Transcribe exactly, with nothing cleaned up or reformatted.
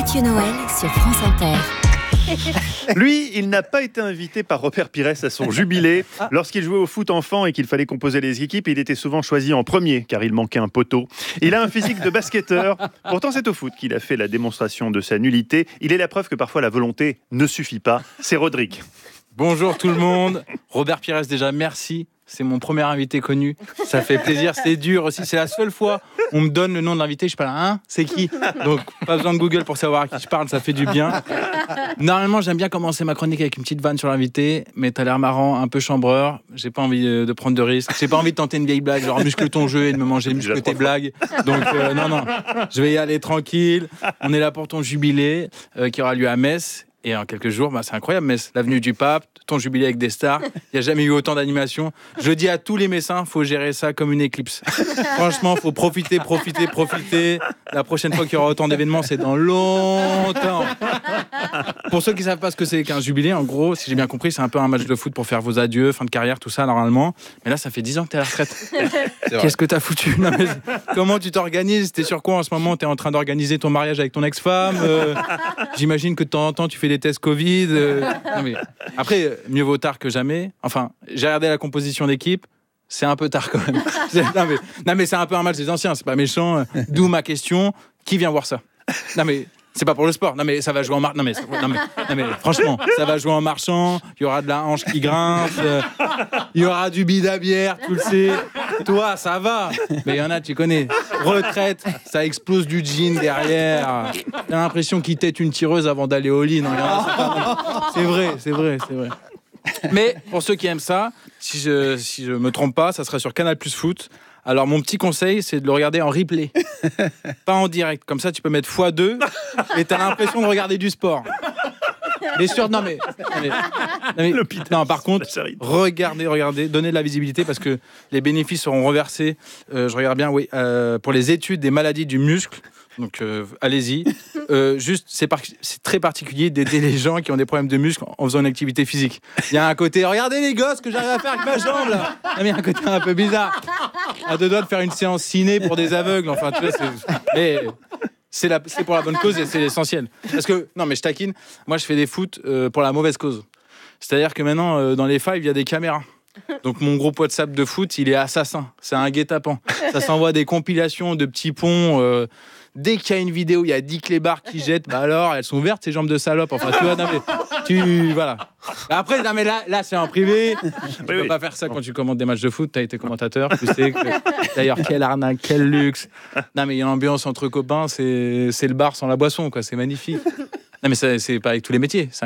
Mathieu Noël sur France Inter. Lui, il n'a pas été invité par Robert Pires à son jubilé. Lorsqu'il jouait au foot enfant et qu'il fallait composer les équipes, il était souvent choisi en premier car il manquait un poteau. Il a un physique de basketteur. Pourtant, c'est au foot qu'il a fait la démonstration de sa nullité. Il est la preuve que parfois la volonté ne suffit pas. C'est Rodrigue. Bonjour tout le monde. Robert Pires, déjà, merci. C'est mon premier invité connu. Ça fait plaisir. C'est dur aussi. C'est la seule fois où on me donne le nom de l'invité. Je sais pas là, hein, c'est qui? Donc, pas besoin de Google pour savoir à qui je parle. Ça fait du bien. Normalement, j'aime bien commencer ma chronique avec une petite vanne sur l'invité. Mais t'as l'air marrant, un peu chambreur. J'ai pas envie de prendre de risques. J'ai pas envie de tenter une vieille blague, genre muscle ton jeu et de me manger muscle tes blagues. Donc, euh, non, non. Je vais y aller tranquille. On est là pour ton jubilé euh, qui aura lieu à Metz. Et en quelques jours, bah, c'est incroyable, Metz, l'avenue du Pape, ton jubilé avec des stars. Il n'y a jamais eu autant d'animation. Je dis à tous les Messins, il faut gérer ça comme une éclipse. Franchement, il faut profiter, profiter, profiter. La prochaine fois qu'il y aura autant d'événements, c'est dans longtemps. Pour ceux qui ne savent pas ce que c'est qu'un jubilé, en gros, si j'ai bien compris, c'est un peu un match de foot pour faire vos adieux, fin de carrière, tout ça, normalement. Mais là, ça fait dix ans que tu es à la retraite. Qu'est-ce que tu as foutu? Non, mais comment tu t'organises? T'es sur quoi en ce moment? Tu es en train d'organiser ton mariage avec ton ex-femme euh, J'imagine que de temps en temps, tu fais des tests Covid. Euh... Non, mais... Après, mieux vaut tard que jamais. Enfin, j'ai regardé la composition d'équipe. C'est un peu tard quand même. non, mais... non, mais c'est un peu un match des anciens. C'est pas méchant. D'où ma question. Qui vient voir ça? Non, mais... C'est pas pour le sport. Non, mais ça va jouer en marchant. Non mais, non, mais, non, mais franchement, ça va jouer en marchant. Il y aura de la hanche qui grince. Euh, il y aura du bide à bière, tu le sais. Toi, ça va. Mais il y en a, tu connais. Retraite, ça explose du jean derrière. T'as l'impression qu'il tête une tireuse avant d'aller au lit. Non, il y en a, c'est, pas... c'est vrai, c'est vrai, c'est vrai. Mais pour ceux qui aiment ça, si je si je me trompe pas, ça sera sur Canal Plus Foot. Alors, mon petit conseil, c'est de le regarder en replay. Pas en direct. Comme ça, tu peux mettre fois deux et t'as l'impression de regarder du sport. Mais sûr, non mais... Non, mais, non, mais non, par contre, regardez, regardez, donnez de la visibilité parce que les bénéfices seront reversés, euh, je regarde bien, oui, euh, pour les études des maladies du muscle. Donc, euh, allez-y. Euh, juste, c'est, par... c'est très particulier d'aider les gens qui ont des problèmes de muscles en faisant une activité physique. Il y a un côté, regardez les gosses que j'arrive à faire avec ma jambe, là. Non, mais il y a un côté un peu bizarre. À deux doigts de faire une séance ciné pour des aveugles. Enfin, tu vois, c'est... Mais c'est, la... c'est pour la bonne cause et c'est l'essentiel. Parce que, non, mais je taquine. Moi, je fais des foot euh, pour la mauvaise cause. C'est-à-dire que maintenant, euh, dans les fives, il y a des caméras. Donc mon groupe WhatsApp de foot, il est assassin. C'est un guet-apens. Ça s'envoie des compilations de petits ponts. Euh, dès qu'il y a une vidéo, il y a dix clébards qui jettent. Bah alors, elles sont ouvertes, ces jambes de salope. Enfin, tu vois, non mais, tu, voilà. Après, non mais là, là c'est en privé. Tu oui, peux oui. pas faire ça quand tu commentes des matchs de foot. T'as été commentateur, tu sais. Que... D'ailleurs, quelle arnaque, quel luxe. Non mais il y a une ambiance entre copains. C'est, c'est le bar sans la boisson, quoi. C'est magnifique. Non mais ça, c'est pas avec tous les métiers. C'est